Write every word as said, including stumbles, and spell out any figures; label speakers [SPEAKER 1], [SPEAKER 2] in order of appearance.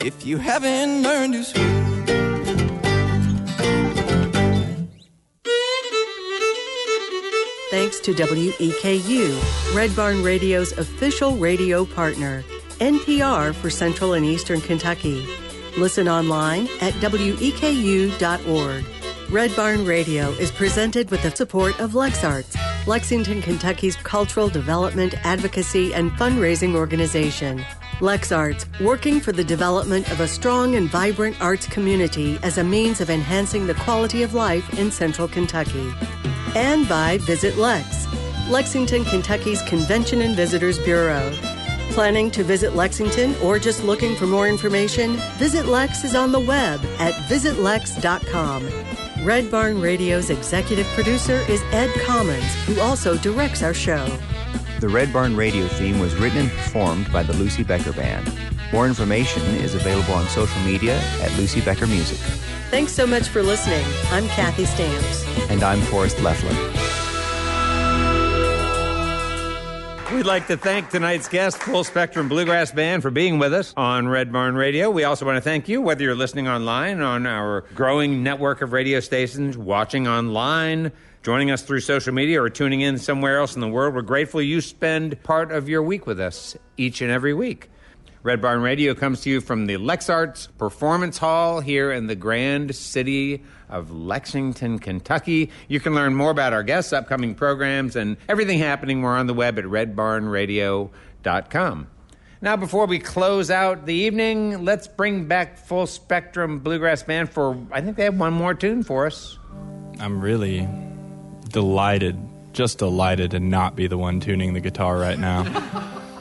[SPEAKER 1] if you haven't learned to swim.
[SPEAKER 2] Thanks to W E K U, Red Barn Radio's official radio partner, N P R for Central and Eastern Kentucky. Listen online at W E K U dot org. Red Barn Radio is presented with the support of LexArts, Lexington, Kentucky's cultural development, advocacy, and fundraising organization. LexArts, working for the development of a strong and vibrant arts community as a means of enhancing the quality of life in Central Kentucky. And by Visit Lex, Lexington, Kentucky's Convention and Visitors Bureau. Planning to visit Lexington or just looking for more information? Visit Lex is on the web at visit lex dot com. Red Barn Radio's executive producer is Ed Commons, who also directs our show.
[SPEAKER 3] The Red Barn Radio theme was written and performed by the Lucy Becker Band. More information is available on social media at Lucy Becker Music.
[SPEAKER 2] Thanks so much for listening. I'm Kathy Stamps.
[SPEAKER 3] And I'm Forrest Leffler.
[SPEAKER 4] We'd like to thank tonight's guest, Full Spectrum Bluegrass Band, for being with us on Red Barn Radio. We also want to thank you, whether you're listening online on our growing network of radio stations, watching online, joining us through social media, or tuning in somewhere else in the world. We're grateful you spend part of your week with us each and every week. Red Barn Radio comes to you from the LexArts Performance Hall here in the grand city of Lexington, Kentucky. You can learn more about our guests, upcoming programs, and everything happening. We're on the web at red barn radio dot com. Now, before we close out the evening, let's bring back Full Spectrum Bluegrass Band for, I think they have one more tune for us.
[SPEAKER 5] I'm really delighted, just delighted to not be the one tuning the guitar right now.